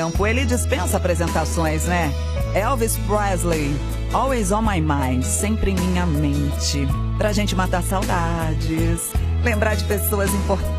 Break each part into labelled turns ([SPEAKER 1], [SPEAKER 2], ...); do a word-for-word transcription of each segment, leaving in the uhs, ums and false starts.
[SPEAKER 1] Ele dispensa apresentações, né? Elvis Presley, Always on My Mind, sempre em minha mente. Pra gente matar saudades, lembrar de pessoas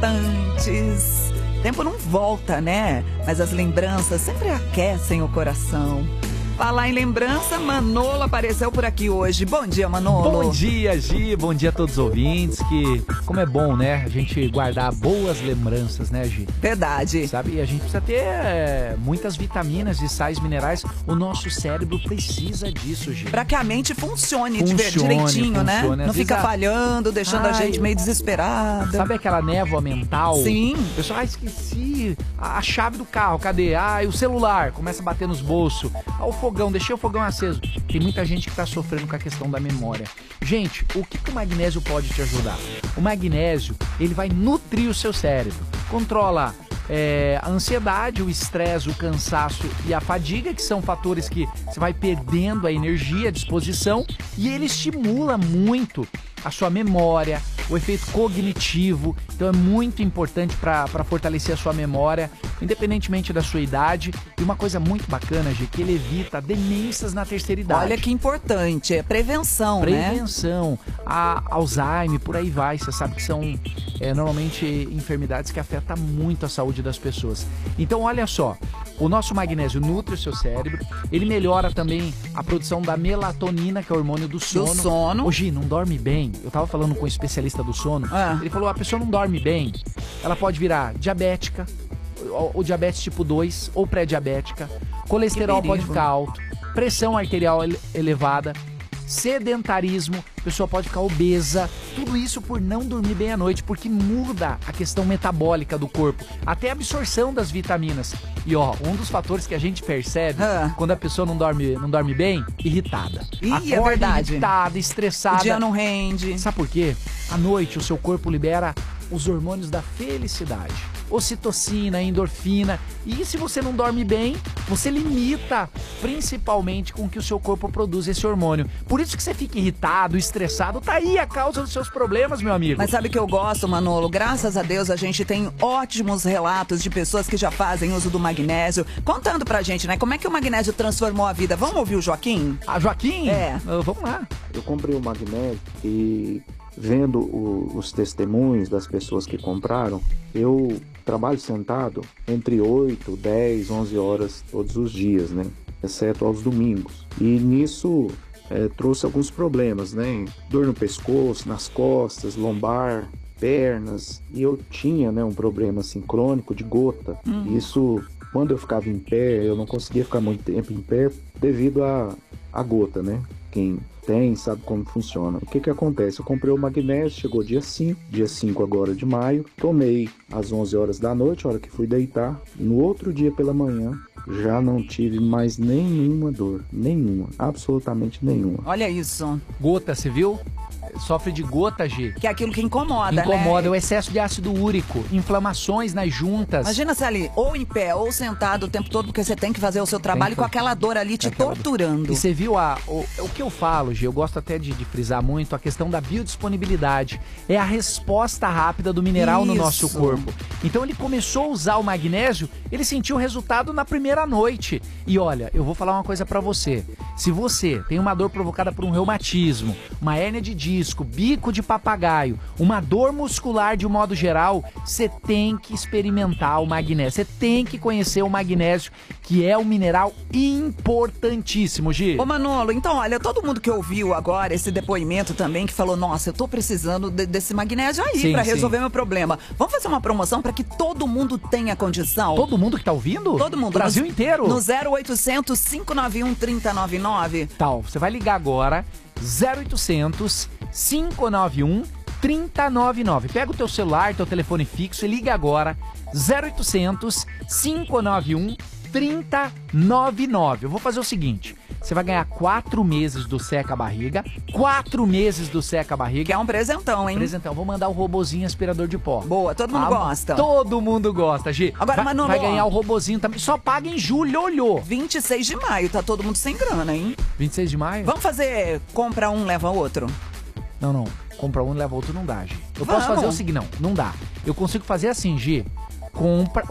[SPEAKER 1] importantes. Tempo não volta, né? Mas as lembranças sempre aquecem o coração. Falar em lembrança, Manolo apareceu por aqui hoje. Bom dia, Manolo.
[SPEAKER 2] Bom dia, Gi. Bom dia a todos os ouvintes. Que, como é bom, né? A gente guardar boas lembranças, né, Gi?
[SPEAKER 1] Verdade.
[SPEAKER 2] Sabe? E a gente precisa ter é, muitas vitaminas e sais minerais. O nosso cérebro precisa disso, Gi.
[SPEAKER 1] Pra que a mente funcione,
[SPEAKER 2] Funcione,
[SPEAKER 1] direitinho,
[SPEAKER 2] funcione.
[SPEAKER 1] né?
[SPEAKER 2] Às
[SPEAKER 1] Não fica
[SPEAKER 2] vezes a-
[SPEAKER 1] falhando, deixando
[SPEAKER 2] Ai,
[SPEAKER 1] a gente meio desesperada.
[SPEAKER 2] Sabe aquela névoa mental?
[SPEAKER 1] Sim.
[SPEAKER 2] O pessoal, ah, esqueci a a chave do carro, cadê? Ah, e o celular, começa a bater nos bolsos. Ah, o fogão, deixei o fogão aceso. Tem muita gente que tá sofrendo com a questão da memória. Gente, o que, que o magnésio pode te ajudar? O magnésio, ele vai nutrir o seu cérebro. Controla é, a ansiedade, o estresse, o cansaço e a fadiga, que são fatores que você vai perdendo a energia, a disposição, e ele estimula muito a sua memória, o efeito cognitivo. Então é muito importante para fortalecer a sua memória, independentemente da sua idade. E uma coisa muito bacana, Gi, que ele evita demências na terceira idade.
[SPEAKER 1] Olha que importante, é prevenção, né?
[SPEAKER 2] Prevenção, a Alzheimer, por aí vai. Você sabe que são é, normalmente enfermidades que afetam muito a saúde das pessoas. Então olha só, o nosso magnésio nutre o seu cérebro, ele melhora também a produção da melatonina, que é o hormônio do sono.
[SPEAKER 1] Do sono.
[SPEAKER 2] Ô, Gi, não dorme bem? Eu tava falando com um especialista do sono,
[SPEAKER 1] Ah.
[SPEAKER 2] ele falou, a pessoa não dorme bem, ela pode virar diabética, ou, ou diabetes tipo dois, ou pré-diabética, colesterol
[SPEAKER 1] Que
[SPEAKER 2] pode
[SPEAKER 1] perigo.
[SPEAKER 2] ficar alto, pressão arterial ele- elevada, sedentarismo, a pessoa pode ficar obesa, tudo isso por não dormir bem à noite, porque muda a questão metabólica do corpo, até a absorção das vitaminas. E ó, um dos fatores que a gente percebe
[SPEAKER 1] Ah.
[SPEAKER 2] quando a pessoa não dorme, não dorme bem, irritada.
[SPEAKER 1] Ih, é
[SPEAKER 2] Acorda
[SPEAKER 1] verdade.
[SPEAKER 2] irritada, estressada.
[SPEAKER 1] O dia não rende.
[SPEAKER 2] Sabe por quê? À noite o seu corpo libera os hormônios da felicidade. Ocitocina, endorfina. E se você não dorme bem, você limita principalmente com que o seu corpo produz esse hormônio. Por isso que você fica irritado, estressado. Tá aí a causa dos seus problemas, meu amigo.
[SPEAKER 1] Mas sabe o que eu gosto, Manolo? Graças a Deus a gente tem ótimos relatos de pessoas que já fazem uso do magnésio, contando pra gente, né? Como é que o magnésio transformou a vida. Vamos ouvir o Joaquim?
[SPEAKER 2] Ah, Joaquim?
[SPEAKER 1] É.
[SPEAKER 2] Ah, vamos lá.
[SPEAKER 3] Eu comprei o magnésio e vendo o- os testemunhos das pessoas que compraram, eu trabalho sentado entre oito, dez, onze horas todos os dias, né? Exceto aos domingos. E nisso eh, trouxe alguns problemas, né? Dor no pescoço, nas costas, lombar, pernas. E eu tinha, né, um problema assim crônico de gota. Isso, quando eu ficava em pé, eu não conseguia ficar muito tempo em pé devido à à gota, né? Quem tem sabe como funciona. O que que acontece? Eu comprei o magnésio, chegou dia cinco, dia cinco agora de maio, tomei às onze horas da noite, a hora que fui deitar. No outro dia pela manhã, já não tive mais nenhuma dor, nenhuma, absolutamente nenhuma.
[SPEAKER 1] Olha isso.
[SPEAKER 2] Gota, você viu? Sofre de gota, G.
[SPEAKER 1] Que é aquilo que incomoda,
[SPEAKER 2] Incomoda,
[SPEAKER 1] né?
[SPEAKER 2] o excesso de ácido úrico, inflamações nas juntas.
[SPEAKER 1] Imagina se ali, ou em pé, ou sentado o tempo todo, porque você tem que fazer o seu trabalho
[SPEAKER 2] que
[SPEAKER 1] com
[SPEAKER 2] fazer.
[SPEAKER 1] aquela dor ali te
[SPEAKER 2] Aquela dor.
[SPEAKER 1] torturando.
[SPEAKER 2] E você viu a, o, o que eu falo, Gi, eu gosto até de, de frisar muito a questão da biodisponibilidade. É a resposta rápida do mineral no
[SPEAKER 1] Isso.
[SPEAKER 2] nosso corpo. Então ele começou a usar o magnésio, ele sentiu o resultado na primeira noite. E olha, eu vou falar uma coisa pra você. Se você tem uma dor provocada por um reumatismo, uma hérnia de disco, bico de papagaio, uma dor muscular de um modo geral, você tem que experimentar o magnésio. Você tem que conhecer o magnésio, que é um mineral importantíssimo, Gi.
[SPEAKER 1] Ô Manolo, então olha, todo mundo que ouviu agora esse depoimento também, que falou, nossa, eu tô precisando de- desse magnésio aí
[SPEAKER 2] Sim,
[SPEAKER 1] pra
[SPEAKER 2] sim.
[SPEAKER 1] resolver meu problema. Vamos fazer uma promoção pra que todo mundo tenha condição?
[SPEAKER 2] Todo mundo que tá ouvindo?
[SPEAKER 1] Todo mundo.
[SPEAKER 2] Brasil
[SPEAKER 1] no,
[SPEAKER 2] inteiro?
[SPEAKER 1] No zero oitocentos, cinco nove um, três zero nove nove.
[SPEAKER 2] Tal, você vai ligar agora, zero oitocentos, cinco nove um, três zero nove nove. Pega o teu celular, teu telefone fixo e liga agora, zero oitocentos, cinco nove um, três zero nove nove. Eu vou fazer o seguinte, você vai ganhar quatro meses do Seca Barriga, quatro meses do Seca Barriga.
[SPEAKER 1] Que é um presentão, hein?
[SPEAKER 2] Presentão, vou mandar o robozinho aspirador de pó.
[SPEAKER 1] Boa, todo mundo
[SPEAKER 2] Ah,
[SPEAKER 1] gosta.
[SPEAKER 2] Todo mundo gosta, Gi.
[SPEAKER 1] Agora,
[SPEAKER 2] vai,
[SPEAKER 1] Manolo,
[SPEAKER 2] vai
[SPEAKER 1] ó.
[SPEAKER 2] ganhar o robozinho também. Só paga em julho, olhou.
[SPEAKER 1] vinte e seis de maio, tá todo mundo sem grana, hein?
[SPEAKER 2] vinte e seis de maio?
[SPEAKER 1] Vamos fazer compra um, leva outro?
[SPEAKER 2] Não, não. Compra um e leva outro não dá, Gi. Eu posso
[SPEAKER 1] Vamos.
[SPEAKER 2] fazer o seguinte, não, não dá. Eu consigo fazer assim, Gi. Compra,